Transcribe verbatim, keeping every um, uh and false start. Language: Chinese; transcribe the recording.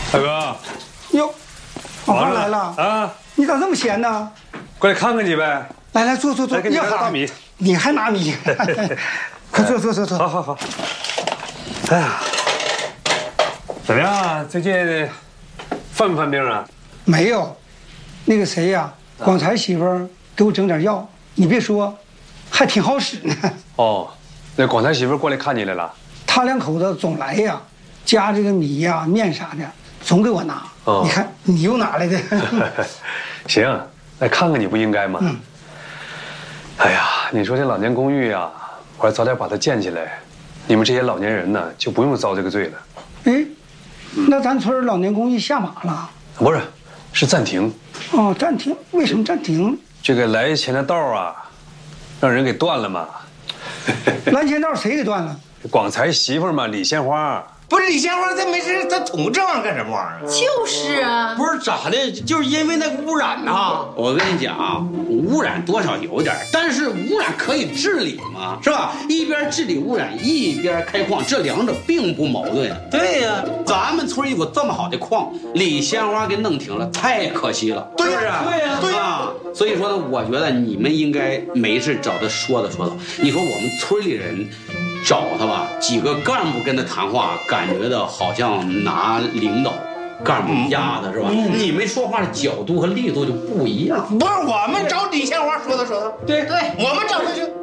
大哥， 哟，老汉来了啊！ 你咋这么闲呢？ 过来看看你呗。 来来，坐坐坐。 来，给你拿大米。 你还拿米？快坐坐坐坐。 好好好。哎呀，怎么样？最近犯不犯病啊？ 没有，那个谁呀，广才媳妇儿给我整点药，你别说，还挺好使呢。 哦，那广才媳妇过来看你来了。 他两口子总来呀，夹这个米呀、面啥的，总给我拿。哦，你看你又拿来的。 行，来看看你不应该吗？嗯。哎呀，你说这老年公寓呀，我要早点把它建起来，你们这些老年人呢就不用遭这个罪了。 哎，那咱村老年公寓下马了？ 不是，是暂停。 哦，暂停？为什么暂停？ 这个来钱的道啊，让人给断了嘛。 来钱道谁给断了？ 广才媳妇嘛，李鲜花。 不是李鲜花，她没事，她捅这玩意儿干什么玩意儿？ 就是啊， 不是咋的，就是因为那个污染呐。我跟你讲，污染多少有点，但是污染可以治理嘛，是吧？一边治理污染，一边开矿，这两者并不矛盾。对呀，咱们村有这么好的矿，李鲜花给弄停了，太可惜了。 对呀，对呀，对呀。 所以说呢，我觉得你们应该没事找他说道说道。你说我们村里人找他吧，几个干部跟他谈话，感觉到好像拿领导干部压的是吧？嗯、你们说话的角度和力度就不一样。 不是我们找李鲜花说道说道， 对对，我们找他去。